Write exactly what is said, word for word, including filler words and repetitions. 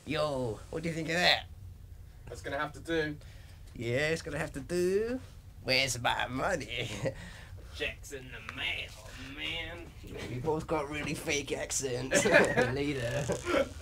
Yo, what do you think of that? That's gonna have to do. Yeah, it's gonna have to do. Where's my money? Checks in the mail, man. We both got really fake accents. Later.